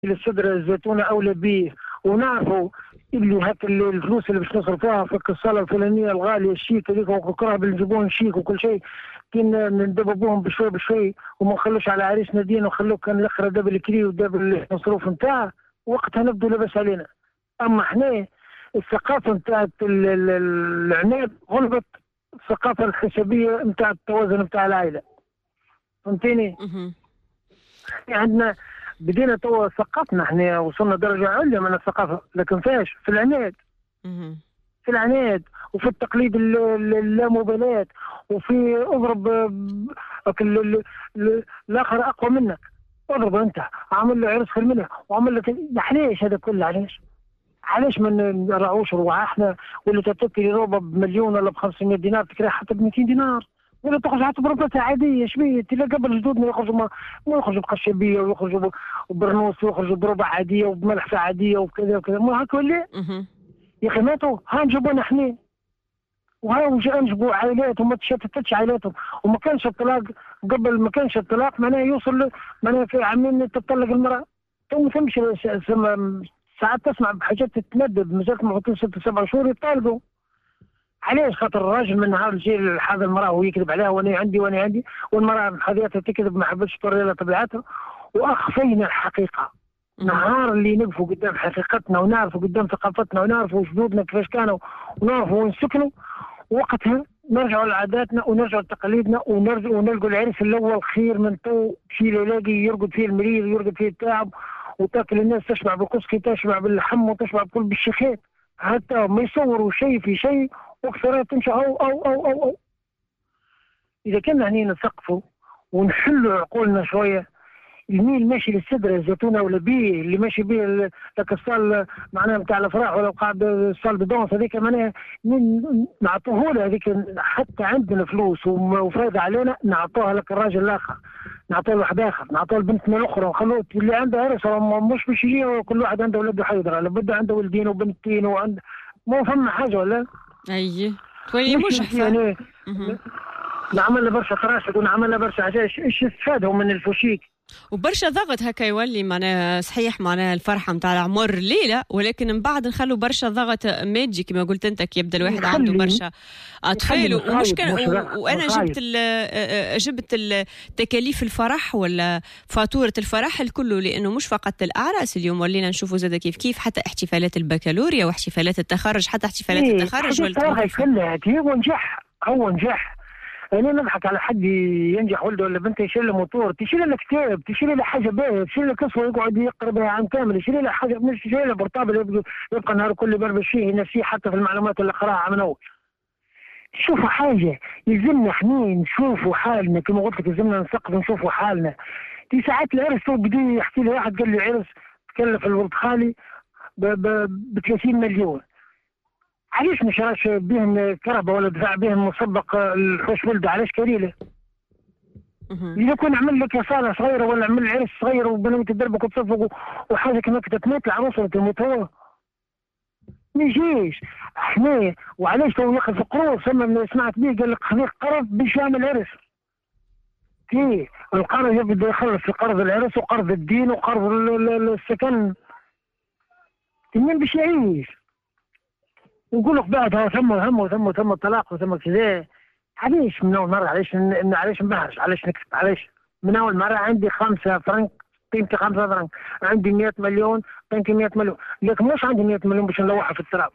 الصدر الزيتونة أولى به، ونعرفوا اللي هاك الفلوس اللي باش نصرفوها في الصالة الفلانية الغالية الشيك هذيك وكرة بنجيبوهم شيك وكل شيء، كي ندببوهم بشوي بشوي وما نخلوش على عريسنا دين ونخلوه كان الاخر داب الكري وداب المصروف نتاعه، وقتها نبدو لبس علينا. أما احنا الثقافة نتاعت العناد غلبت الثقافة الحسابية نتاع التوازن نتاع العائلة، فهمتيني؟ عندنا بدينا توا ثقافنا احنا وصلنا درجة عليا من الثقافة، لكن فاش في العناد، في العناد وفي التقليد اللامبالاة، وفي اضرب الاخر اقوى منك، اضرب انت عامل له عرس خير منك وعمل لك. علاش هذا كله؟ علاش ما نراعوش رواحنا؟ ولا تتكلي روبه بمليون ولا ب 500 دينار تكري حتى ب 200 دينار، ولا تخرج حتى بربطة عادية شبيه. تلا قبل جدودنا يخرجوا ما يخرجوا بخشبية ويخرجوا برنوس ويخرجوا بربع عادية وبملحفة عادية وكذا وكذا، ما هكا ولا؟ يا أخي ماتوا ها نجيبونا احنا، وها نجيبوا عائلات وما تشتتش عائلاتهم. وما كانش الطلاق قبل، ما كانش الطلاق معناه يوصل معناه في عامين تطلق المرأة. تو ما فهمش ساعات تسمع بحاجات تتندد مازالت معطين 6-7 شهور يطالقوا. علاش؟ خاطر الراجل من نهار الجيل هذا المراه ويكذب عليها وانا عندي، والمراه حذيتها تكذب ما حبتش توري لها طبيعتها، واخفينا الحقيقه. نهار اللي نقفوا قدام حقيقتنا ونعرفوا قدام ثقافتنا ونعرفوا جدودنا كيفاش كانوا ونعرفوا وين سكنوا، وقتها نرجعوا لعاداتنا ونرجعوا لتقاليدنا ونلقوا العرس الاول خير من تو شي يلاقي يرقد فيه المريض ويرقد فيه التعب، وتاكل الناس تشبع بالكسكي تشبع باللحم وتشبع بكل بالشيخات، حتى ما يصوروا شيء في شيء واكثر تمشي أو. إذا كنا هني نثقفوا ونحلوا عقولنا شوية، الميل ماشي للسدرة الزيتونة ولا بيه اللي ماشي بيه لك الصال معناها نتاع الأفراح ولا قاعد الصال بدونس هذيك معناها نعطوه له هذيك. حتى عندنا فلوس وفايدة علينا نعطوها لك الراجل الآخر، نعطوه لواحد آخر، نعطوه لبنتنا الأخرى، ونخلوه اللي عنده عرس مش باش يجي كل واحد عنده ولده حيدر، لابد عنده ولدين وبنتين وعنده ما فما حاجة ولا؟ اي تولي مش يعني نعمل له برشا تراشق ونعمل له برشا حاجات، ايش استفادوا من الفوشيك؟ وبرشا ضغط هكا يولي معناها صحيح معناها الفرحه نتاع العمر ليله، ولكن من بعد نخلوا برشا ضغط مادي كما قلت انت كي يبدا الواحد عنده برشا اطفال ومشكله. وانا جبت تكاليف الفرح ولا فاتوره الفرح الكل، لانه مش فقط الاعراس اليوم ولينا نشوفوا زاد كيف حتى احتفالات البكالوريا واحتفالات التخرج، حتى احتفالات التخرج هو نجح. أنا نضحك على حد ينجح ولده ولا بنته يشيل له موتور، تشيل له كتاب، تشيل له حاجه باهيه، تشيل له كسوه يقعد يقرا بها عام كامل، يشيل له حاجه مش يشيل له بورتابل يبقى النهار كله يبربش فيه ينسيه حتى في المعلومات اللي قراها عام اول. شوفوا حاجه يلزمنا حنين نشوفوا حالنا كما قلت لك، يلزمنا نثقف نشوفوا حالنا. في ساعات العرس تو بدا يحكي لي واحد قال لي عرس تكلف الولد خالي ب 30 مليون. علاش ما شراش بهم كهرباء ولا دفع بهم مسبق الحوش ولده؟ علاش كريله؟ إذا كنا نعمل لك صالة صغيرة ولا نعمل عرس صغير وبنات تدربك وتصفق وحاجة كما تموت العروس ولا تموت هو، ما يجيش. احنا وعلاش تو ياخذ في قروض؟ ثم سمعت به قال لك خذ قرض باش يعمل عرس. كي القرض يبدا يخلص في قرض العرس وقرض الدين وقرض السكن، منين باش يعيش؟ ونقول لك بعدها ثم طلاق وثم كذا. علاش من اول مره؟ علاش نبهرش؟ علاش نكتب؟ علاش من اول مره عندي 5 فرنك قيمتي 5 فرنك، عندي 100 مليون قيمتي 100 مليون، لكن مش عندي 100 مليون باش نلوحها في التراب.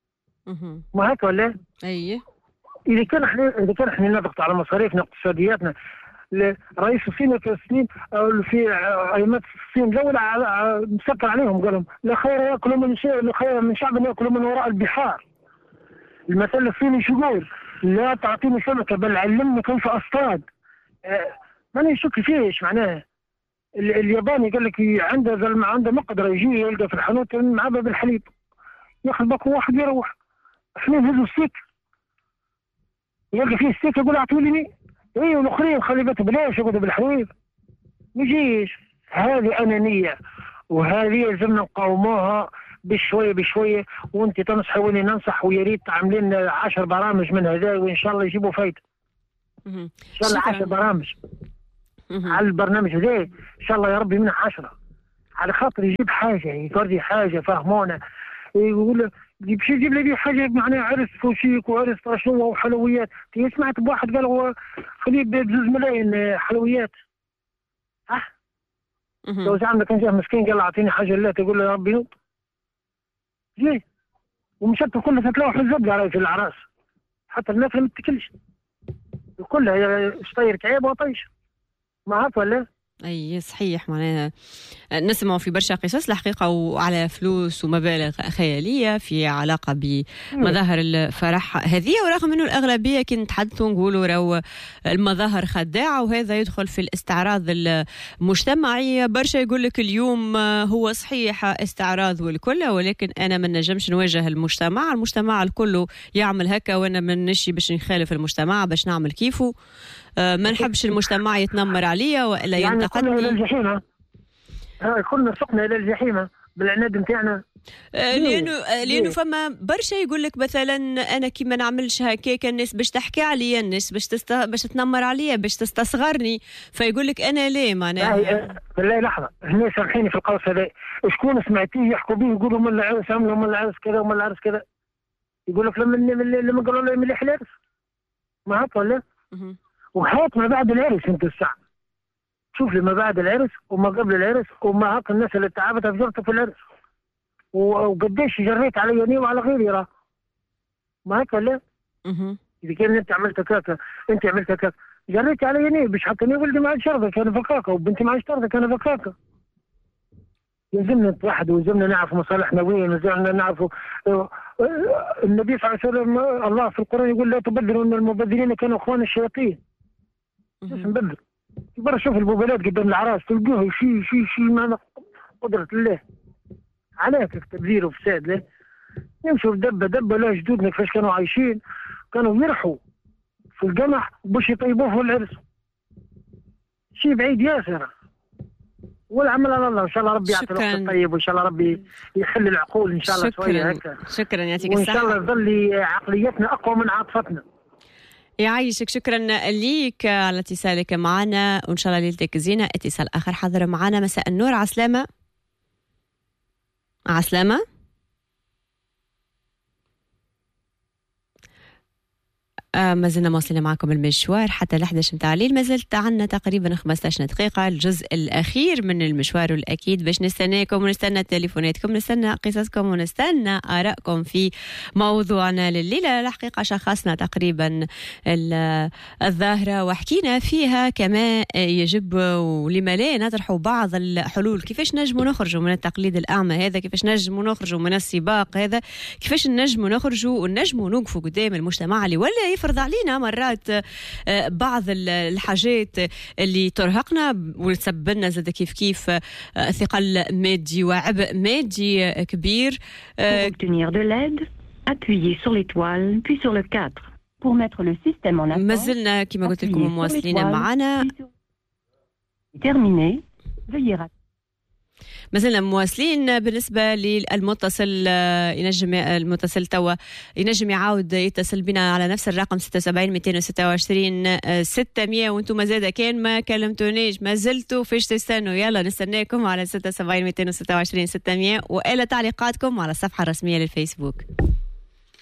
ما هكا ولا؟ اي اذا كان احنا نضغط على مصاريفنا اقتصادياتنا. رئيس الصين في السنين في ايامات الصين الاولى مسكر عليهم قال لهم لا خير ياكلوا من شيء، لا خير من شعب ياكلوا من وراء البحار. المثل الصيني شو يقول؟ لا تعطيني سمكه بل علمني كيف اصطاد. ماني نشك فيش معناه. الياباني قال لك عنده مقدره يجي يلقى في الحانوت معبى بالحليب ياخذ باكو واحد يروح. احنا نهزوا السيك يلقى فيه السيك يقول اعطوني. ايه والاخرين خلي بالك بلاش يقعدوا بالحليب. ما يجيش. هذه انانيه وهذه لازمنا نقاوموها بشويه. وانت تنصحي واني ننصح، ويا ريت تعملين 10 برامج من هذا وان شاء الله يجيبوا فايده. ان شاء الله 10 برامج على البرنامج هذا ان شاء الله يا ربي منها 10 على خاطر يجيب حاجه يفرضي حاجه فهمونا، يقول باش يجيب لي حاجه معناها عرس فوشيك وعرس شنو وحلويات. سمعت بواحد قال هو خليه بزوز ملايين حلويات. لو زعما كان جاه مسكين قال اعطيني حاجه لا تقول له يا ربي نوض جي ومشت كلها تتلوح الزبده علي في العراس، حتى الناس ما تتكلش كلها شطير كعيب وطيش ما هاك ولا. اي صحيح، معناها نسمع في برشا قصص الحقيقه وعلى فلوس ومبالغ خياليه في علاقه بمظاهر الفرح هذه، ورغم انه الاغلبيه كي نتحدثوا نقولوا راهو المظاهر خداعه وهذا يدخل في الاستعراض المجتمعي. برشا يقول لك اليوم هو صحيح استعراض والكل، ولكن انا ما نجمش نواجه المجتمع الكل يعمل هكا، وانا ما نشي باش نخالف المجتمع باش نعمل كيفه. ما نحبش المجتمع يتنمر عليا والا ينتقدني. كلنا الى الجحيم، كلنا سقنا الى الجحيم بالعناد نتاعنا. لانه فما برشا يقول لك مثلا انا كي ما نعملش هكاك الناس باش تحكي عليا، الناس باش تنمر عليا، باش تستصغرني، فيقول لك انا ليه معناها. بالله لحظه، هنا سامحيني في القوس هذا، شكون سمعتيه يحكوا به يقولوا من العرس عملوا من العرس كذا ومن العرس كذا، يقول لك لما قالوا له مليح العرس ما هكا ولا. وحياة ما بعد العرس انت الساعة شوف لي ما بعد العرس وما قبل العرس وما هاك الناس اللي تعبت افجرت في العرس وقديش جريت علي يني وعلى غيري راه ما هيك ولا. اذا كان انت عملت كاكا انت عملت كاكا جريت علي يني باش حطني ولدي مع شرطك انا فكاكا وبنتي مع شرطك انا فكاكا. يلزمنا نتوحد ويلزمنا نعرف مصالحنا وين، ويلزمنا نعرف. النبي صلى الله عليه وسلم الله في القرآن يقول لا تبدلوا ان المبذلين كانوا اخوان الشياطين. ايش نبدل؟ برا شوف الموبايلات قدام العراس تلقوه شي ما قدرة الله. عليك تبذير وفساد ليه؟ يمشوا دبة لا جدودنا كيفاش كانوا عايشين، كانوا يرحوا في القمح باش يطيبوه في العرس. شيء بعيد ياسر. والعمل على الله، ان شاء الله ربي يعطي الوقت الطيب، وان شاء الله ربي يخلي العقول ان شاء الله شويه هكا. شكرا يعطيك الصحه، وان شاء الله تظل عقليتنا اقوى من عاطفتنا. يعيشك، شكرا ليك على اتصالك معنا، وان شاء الله ليلتك زينه. اتصال اخر حاضر معنا. مساء النور. عسلامه. عسلامه. ما زلنا مواصلين معكم المشوار حتى 11 متاع الليل. ما زلت عندنا تقريبا 15 دقيقة الجزء الأخير من المشوار، والأكيد باش نستناكم ونستنى تليفوناتكم، نستنى قصصكم، ونستنى آرائكم في موضوعنا لليلة. الحقيقة شخصنا تقريبا الظاهرة وحكينا فيها كما يجب، ولما لا نطرحوا بعض الحلول. كيفاش نجموا نخرجوا من التقليد الأعمى هذا، كيفاش نجموا نخرجوا من السباق هذا، كيفاش نجموا نخرجوا ونجموا نوقفوا قدام المجتمع اللي ولا يفرض علينا مرات بعض الحاجات اللي ترهقنا وتسبب لنا زاد كيف ثقل مادي وعبء مادي كبير. obtenir de l'aide, appuyez sur l'étoile puis sur le 4 pour mettre le système en attente. ما زلنا كما قلت لكم مواصلين معنا. terminé. veuillez ما زلنا مواصلين. بالنسبة للمتصل، ينجم المتصل توا ينجم يعاود يتصل بنا على نفس الرقم 76 226 600. وانتم مازال كان ما كلمتونيش ما زلتوا فيش تستنوا، يلا نستناكم على 76 226 600 وإلى تعليقاتكم على الصفحة الرسمية للفيسبوك.